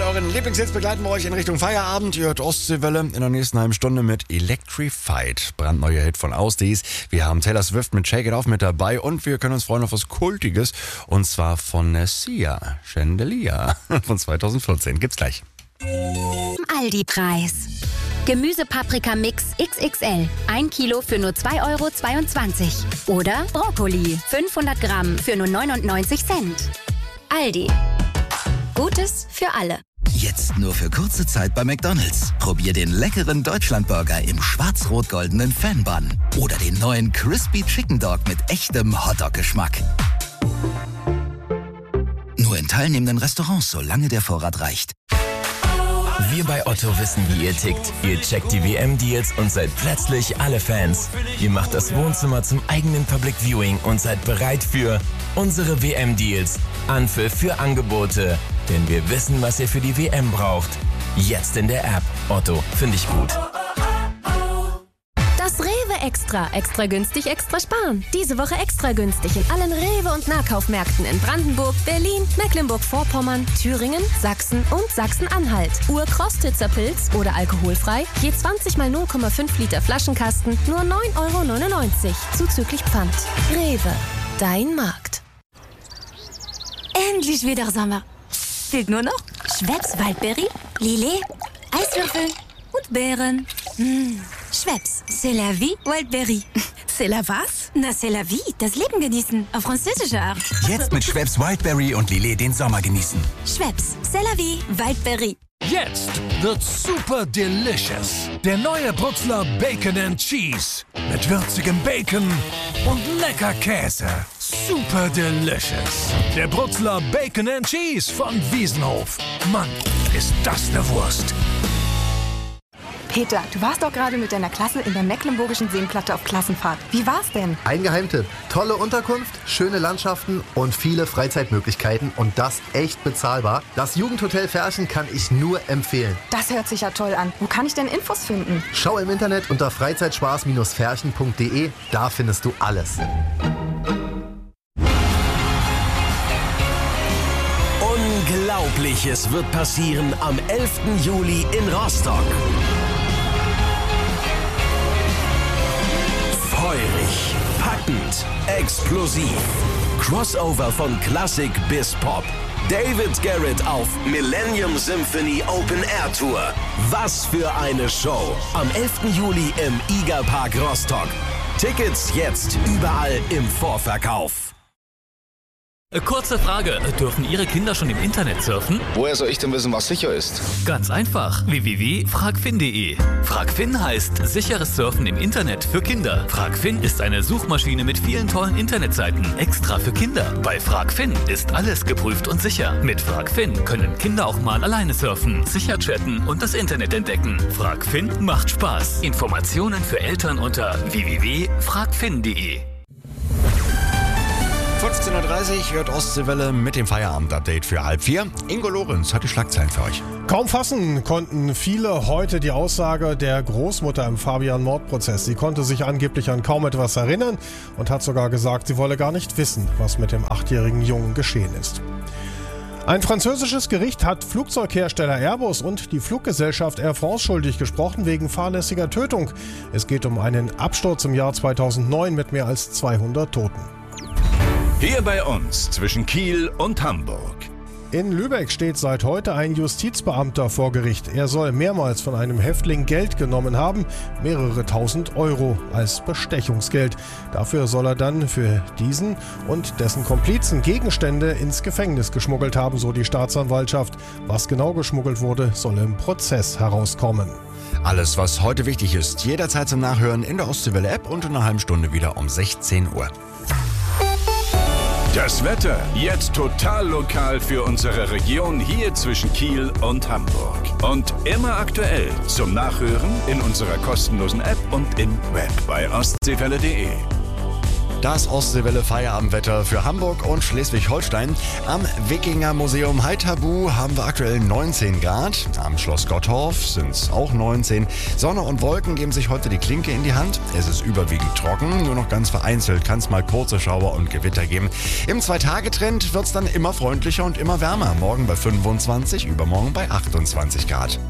euren Lieblingshits begleiten wir euch in Richtung Feierabend. Ihr hört Ostseewelle in der nächsten halben Stunde mit Electrified. Brandneuer Hit von Ausdies. Wir haben Taylor Swift mit Shake It Off mit dabei und wir können uns freuen auf was Kultiges. Und zwar von Sia, Chandelier von 2014. Gibt's gleich. Aldi-Preis. Gemüsepaprika-Mix XXL. 1 Kilo für nur 2,22 €. Oder Brokkoli. 500 Gramm für nur 99 Cent. Aldi. Gutes für alle. Jetzt nur für kurze Zeit bei McDonald's. Probier den leckeren Deutschlandburger im schwarz-rot-goldenen Fan-Bun. Oder den neuen Crispy Chicken Dog mit echtem Hotdog-Geschmack. Nur in teilnehmenden Restaurants, solange der Vorrat reicht. Wir bei Otto wissen, wie ihr tickt. Ihr checkt die WM-Deals und seid plötzlich alle Fans. Ihr macht das Wohnzimmer zum eigenen Public Viewing und seid bereit für unsere WM-Deals. Anpfiff für Angebote. Denn wir wissen, was ihr für die WM braucht. Jetzt in der App. Otto, finde ich gut. Das Rewe Extra. Extra günstig, extra sparen. Diese Woche extra günstig in allen Rewe- und Nahkaufmärkten in Brandenburg, Berlin, Mecklenburg-Vorpommern, Thüringen, Sachsen und Sachsen-Anhalt. Ur-Krostitzer Pilz oder alkoholfrei. Je 20 mal 0,5 Liter Flaschenkasten. Nur 9,99 €. Zuzüglich Pfand. Rewe. Dein Markt. Endlich wieder Sommer. Fehlt nur noch Schweppes Waldberry, Lillet, Eiswürfel und Beeren. Schweppes, c'est la vie, Wildberry. C'est la was? Na, c'est la vie, das Leben genießen, auf französische Art. Jetzt mit Schweppes Wildberry und Lillet den Sommer genießen. Schweppes, c'est la vie, Wildberry. Jetzt wird's super delicious. Der neue Bruxler Bacon and Cheese. Mit würzigem Bacon und lecker Käse. Super delicious. Der Bruxler Bacon and Cheese von Wiesenhof. Mann, ist das eine Wurst. Peter, du warst doch gerade mit deiner Klasse in der Mecklenburgischen Seenplatte auf Klassenfahrt. Wie war's denn? Ein Geheimtipp. Tolle Unterkunft, schöne Landschaften und viele Freizeitmöglichkeiten und das echt bezahlbar. Das Jugendhotel Ferchen kann ich nur empfehlen. Das hört sich ja toll an. Wo kann ich denn Infos finden? Schau im Internet unter freizeitspaß-ferchen.de. Da findest du alles. Unglaubliches wird passieren am 11. Juli in Rostock. Feurig, packend, explosiv. Crossover von Klassik bis Pop. David Garrett auf Millennium Symphony Open Air Tour. Was für eine Show. Am 11. Juli im Igerpark Rostock. Tickets jetzt überall im Vorverkauf. Kurze Frage, dürfen Ihre Kinder schon im Internet surfen? Woher soll ich denn wissen, was sicher ist? Ganz einfach, www.fragfin.de. Fragfin heißt sicheres Surfen im Internet für Kinder. Fragfin ist eine Suchmaschine mit vielen tollen Internetseiten, extra für Kinder. Bei Fragfin ist alles geprüft und sicher. Mit Fragfin können Kinder auch mal alleine surfen, sicher chatten und das Internet entdecken. Fragfin macht Spaß. Informationen für Eltern unter www.fragfin.de. 15:30 Uhr hört Ostseewelle mit dem Feierabend-Update für 3:30. Ingo Lorenz hat die Schlagzeilen für euch. Kaum fassen konnten viele heute die Aussage der Großmutter im Fabian-Mordprozess. Sie konnte sich angeblich an kaum etwas erinnern und hat sogar gesagt, sie wolle gar nicht wissen, was mit dem 8-jährigen Jungen geschehen ist. Ein französisches Gericht hat Flugzeughersteller Airbus und die Fluggesellschaft Air France schuldig gesprochen wegen fahrlässiger Tötung. Es geht um einen Absturz im Jahr 2009 mit mehr als 200 Toten. Hier bei uns zwischen Kiel und Hamburg. In Lübeck steht seit heute ein Justizbeamter vor Gericht. Er soll mehrmals von einem Häftling Geld genommen haben, mehrere tausend Euro als Bestechungsgeld. Dafür soll er dann für diesen und dessen Komplizen Gegenstände ins Gefängnis geschmuggelt haben, so die Staatsanwaltschaft. Was genau geschmuggelt wurde, soll im Prozess herauskommen. Alles, was heute wichtig ist, jederzeit zum Nachhören in der Ostseewelle-App und in einer halben Stunde wieder um 16 Uhr. Das Wetter jetzt total lokal für unsere Region hier zwischen Kiel und Hamburg. Und immer aktuell zum Nachhören in unserer kostenlosen App und im Web bei ostseewelle.de. Das Ostseewelle Feierabendwetter für Hamburg und Schleswig-Holstein. Am Wikinger Museum Haithabu haben wir aktuell 19 Grad. Am Schloss Gottorf sind es auch 19. Sonne und Wolken geben sich heute die Klinke in die Hand. Es ist überwiegend trocken, nur noch ganz vereinzelt kann es mal kurze Schauer und Gewitter geben. Im 2-Tage-Trend wird es dann immer freundlicher und immer wärmer. Morgen bei 25, übermorgen bei 28 Grad.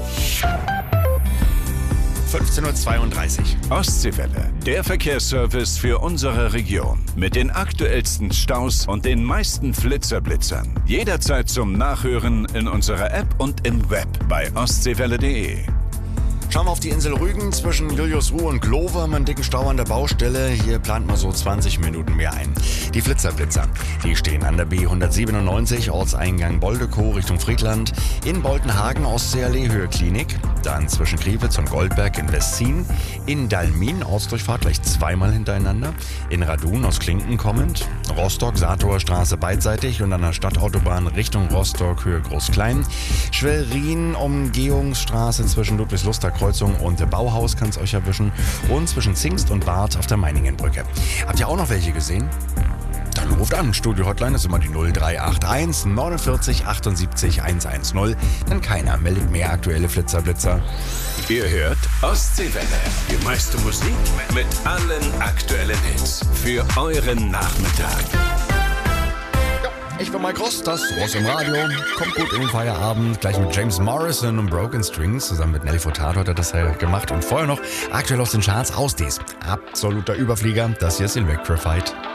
15:32 Uhr. Ostseewelle, der Verkehrsservice für unsere Region. Mit den aktuellsten Staus und den meisten Flitzerblitzern. Jederzeit zum Nachhören in unserer App und im Web bei ostseewelle.de. Schauen wir auf die Insel Rügen zwischen Juliusruh und Glove, haben einen dicken Stau an der Baustelle. Hier plant man so 20 Minuten mehr ein. Die Flitzerblitzer, die stehen an der B197, Ortseingang Boldekow Richtung Friedland. In Boltenhagen, Ostseeallee, Höhe Klinik. Dann zwischen Kriwitz und Goldberg in Westzien. In Dalmin, Ortsdurchfahrt gleich zweimal hintereinander. In Radun aus Klinken kommend. Rostock, Saatower Straße beidseitig und an der Stadtautobahn Richtung Rostock, Höhe Groß-Klein. Schwerin, Umgehungsstraße zwischen Ludwigsluster Kreuzung und der Bauhaus kann es euch erwischen. Und zwischen Zingst und Barth auf der Meiningenbrücke. Habt ihr auch noch welche gesehen? Dann ruft an. Studio-Hotline ist immer die 0381 49 78 110. Denn keiner meldet mehr aktuelle Flitzerblitzer. Ihr hört Ostseewelle. Die meiste Musik mit allen aktuellen Hits. Für euren Nachmittag. Ich bin Mike Ross, das Ross im Radio. Kommt gut in den Feierabend. Gleich mit James Morrison und Broken Strings. Zusammen mit Nelly Furtado hat er das gemacht. Und vorher noch aktuell aus den Charts Ausdies. Absoluter Überflieger. Das hier ist Electrified.